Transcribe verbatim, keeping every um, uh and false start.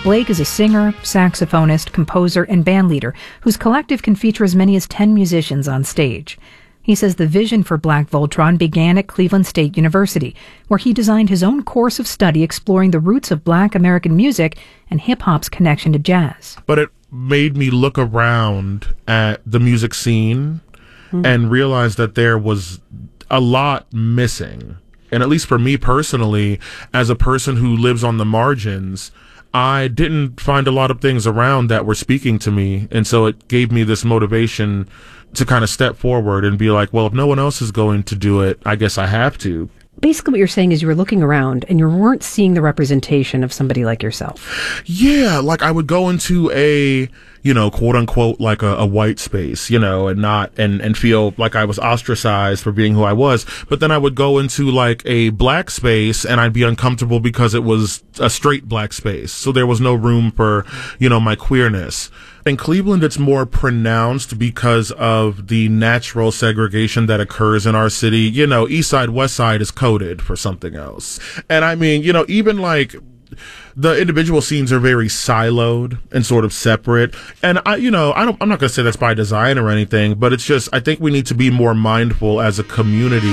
Blake is a singer, saxophonist, composer, and bandleader whose collective can feature as many as ten musicians on stage. He says the vision for Black Voltron began at Cleveland State University, where he designed his own course of study exploring the roots of Black American music and hip-hop's connection to jazz. But it made me look around at the music scene mm-hmm. and realize that there was a lot missing. And at least for me personally, as a person who lives on the margins, I didn't find a lot of things around that were speaking to me. And so it gave me this motivation to kind of step forward and be like, well, if no one else is going to do it, I guess I have to. Basically what you're saying is you were looking around and you weren't seeing the representation of somebody like yourself. Yeah, like I would go into a, you know, quote unquote, like a, a white space, you know, and not, and, and feel like I was ostracized for being who I was. But then I would go into like a black space and I'd be uncomfortable because it was a straight black space. So there was no room for, you know, my queerness. In Cleveland, it's more pronounced because of the natural segregation that occurs in our city. You know, East Side, West Side is coded for something else. And I mean, you know, even like the individual scenes are very siloed and sort of separate. And I, you know, I don't, I'm not going to say that's by design or anything, but it's just, I think we need to be more mindful as a community